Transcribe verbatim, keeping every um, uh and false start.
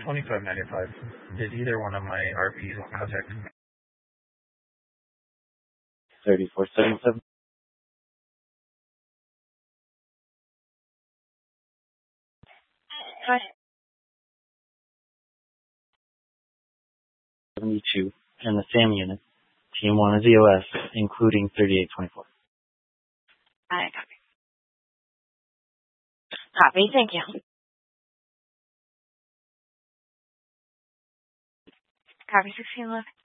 twenty-five ninety-five. Did either one of my R Ps contact me? thirty-four seventy-seven. Hi. seventy-two and the SAM unit. Team one is E O S, including thirty-eight twenty-four. I copy. Copy, thank you. Copy sixteen eleven.